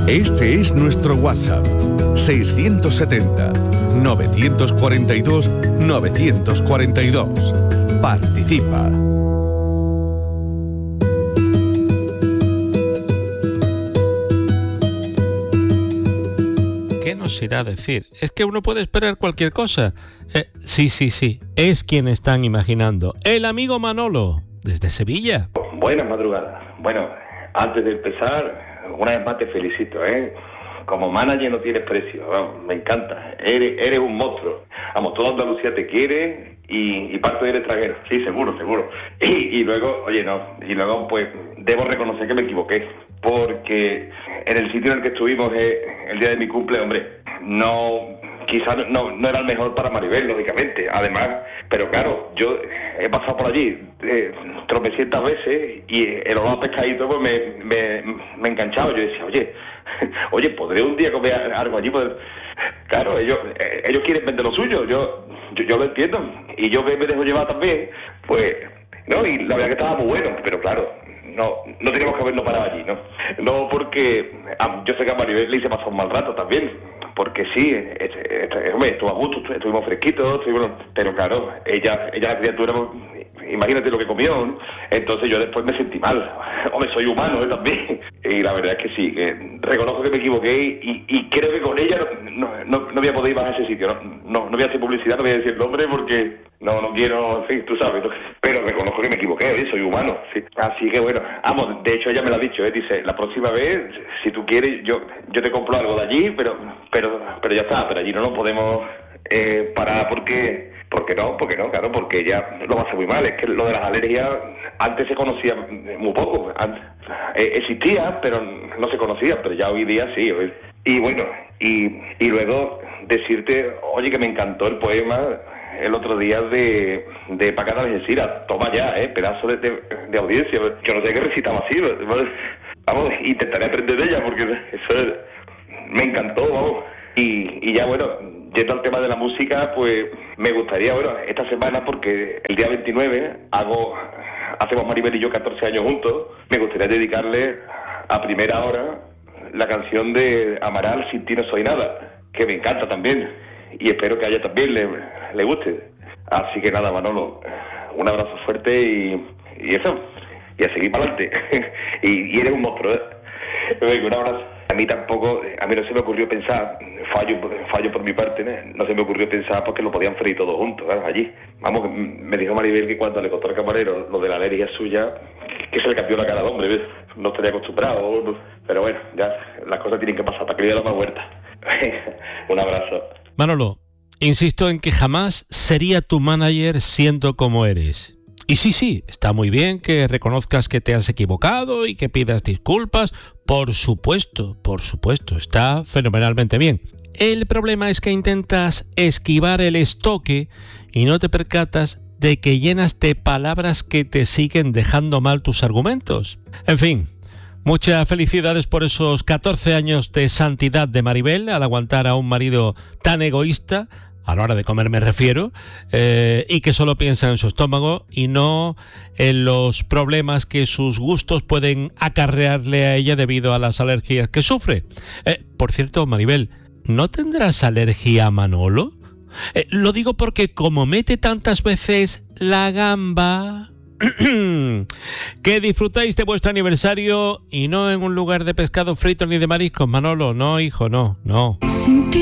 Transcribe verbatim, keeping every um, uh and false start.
Este es nuestro WhatsApp, seiscientos setenta, novecientos cuarenta y dos, novecientos cuarenta y dos. Participa. ¿Qué nos irá a decir? Es que uno puede esperar cualquier cosa. Eh, sí, sí, sí, es quien están imaginando. El amigo Manolo, desde Sevilla. Buenas madrugadas. Bueno, antes de empezar, una vez más te felicito, ¿eh? Como manager no tienes precio, vamos, me encanta. Eres, eres un monstruo. Vamos, toda Andalucía te quiere y, y parte del extranjero. Sí, seguro, seguro. Y, y luego, oye, no, y luego pues debo reconocer que me equivoqué. Porque en el sitio en el que estuvimos eh, el día de mi cumple, hombre, no... Quizás no, no era el mejor para Maribel, lógicamente, además, pero claro, yo he pasado por allí eh, tropecientas veces y el olor a pescadito pues me, me, me enganchaba. Yo decía, oye, oye, ¿podré un día comer algo allí? Pues, claro, ellos eh, ellos quieren vender lo suyo, yo, yo yo lo entiendo, y yo que me dejo llevar también, pues, no, y la verdad que estaba muy bueno, pero claro, no no teníamos que haberlo parado allí, ¿no? No porque, a, yo sé que a Maribel le hice pasar un mal rato también, porque sí, este, este, hombre, estuvo a gusto, estuvimos fresquitos, estuvimos, pero claro, ella, ella la criatura, imagínate lo que comió, ¿no? Entonces yo después me sentí mal, hombre, soy humano, ¿eh? También, y la verdad es que sí, que reconozco que me equivoqué y, y creo que con ella no, no, no voy a poder ir más a ese sitio, no, no, no voy a hacer publicidad, no voy a decir el nombre porque no, no quiero, sí, tú sabes, ¿no? Pero reconozco que me equivoqué, ¿eh? Soy humano, sí. Así que bueno, vamos, de hecho ella me lo ha dicho, ¿eh? Dice, la próxima vez, si tú quieres, yo yo te compro algo de allí, pero pero pero ya está, pero allí no nos podemos eh, parar porque... porque no, porque no, claro, porque ella lo va a hacer muy mal. Es que lo de las alergias antes se conocía muy poco, antes, eh, existía, pero no se conocía, pero ya hoy día sí. Hoy. Y bueno, y, y luego decirte, oye, que me encantó el poema el otro día de, de Paca de Algeciras. Toma ya, eh, pedazo de, de, de audiencia. Yo no sé qué recitaba así, vamos, intentaré aprender de ella porque eso me encantó, vamos. Y, y ya bueno, yendo al tema de la música, pues me gustaría, bueno, esta semana, porque el día veintinueve hago, hacemos Maribel y yo catorce años juntos, me gustaría dedicarle a primera hora la canción de Amaral, Sin ti no soy nada, que me encanta también, y espero que a ella también le, le guste. Así que nada, Manolo, un abrazo fuerte y, y eso, y a seguir para adelante. y, y eres un monstruo, ¿eh? Venga, un abrazo. A mí tampoco, a mí no se me ocurrió pensar, fallo, fallo por mi parte, ¿no? No se me ocurrió pensar porque lo podían freír todos juntos, ¿verdad? Allí. Vamos, me dijo Maribel que cuando le contó al camarero lo de la alergia suya, que se le cambió la cara al hombre, ¿ves? No estaría acostumbrado, ¿no? Pero bueno, ya las cosas tienen que pasar para que le dé la más vuelta. Un abrazo. Manolo, insisto en que jamás sería tu manager siendo como eres. Y sí, sí, está muy bien que reconozcas que te has equivocado y que pidas disculpas. Por supuesto, por supuesto, está fenomenalmente bien. El problema es que intentas esquivar el estoque y no te percatas de que llenas de palabras que te siguen dejando mal tus argumentos. En fin, muchas felicidades por esos catorce años de santidad de Maribel al aguantar a un marido tan egoísta, a la hora de comer me refiero, eh, y que solo piensa en su estómago y no en los problemas que sus gustos pueden acarrearle a ella debido a las alergias que sufre. Eh, por cierto, Maribel, ¿no tendrás alergia a Manolo? Eh, lo digo porque como mete tantas veces la gamba... Que disfrutáis de vuestro aniversario y no en un lugar de pescado frito ni de mariscos, Manolo. No, hijo, no, no.